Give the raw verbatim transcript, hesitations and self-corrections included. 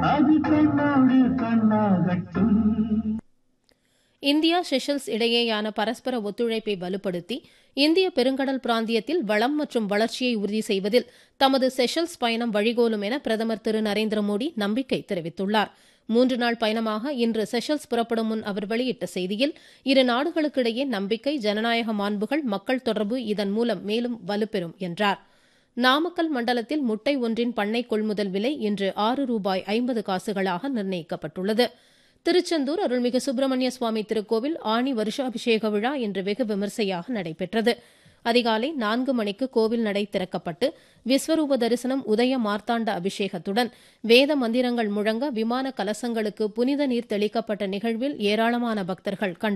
அது கண்ணோடு கண்ணாகட்டும். India Seychelles இடையேயான பரஸ்பர ஒத்துழைப்பை வலுப்படுத்தி இந்திய பெருங்கடல் பிராந்தியத்தில் வளம் மற்றும் வளர்ச்சியை உறுதி செய்வதில் தமது செஷல்ஸ் பயணம் வழிகோலும் என பிரதமர் திரு நரேந்திர மோடி நம்பிக்கை தெரிவித்துள்ளார். மூன்று நாள் பயணமாக இன்று செஷல்ஸ் புறப்படும் முன் அவர் வெளியிட்ட செய்தியில், இரு நாடுகளுக்கிடையே நம்பிக்கை, ஜனநாயக மாண்புகள், மக்கள் தொடர்பு இதன் மூலம் மேலும் வலுப்பெறும் என்றார். நாமக்கல் மண்டலத்தில் முட்டை ஒன்றின் பண்ணை கொள்முதல் விலை இன்று ஆறு ரூபாய் ஐம்பது காசுகளாக நிர்ணயிக்கப்பட்டுள்ளது. திருச்செந்தூர் அருள்மிகு சுப்பிரமணிய சுவாமி திருக்கோவில் ஆணி வருஷாபிஷேக விழா இன்று வெகு விமர்சையாக நடைபெற்றது. அதிகாலை நான்கு மணிக்கு கோவில் நடை திறக்கப்பட்டு விஸ்வரூப தரிசனம், உதய மார்த்தாண்ட அபிஷேகத்துடன் வேத மந்திரங்கள் முழங்க விமான கலசங்களுக்கு புனித நீர் தெளிக்கப்பட்ட நிகழ்வில் ஏராளமான பக்தர்கள் கண்டு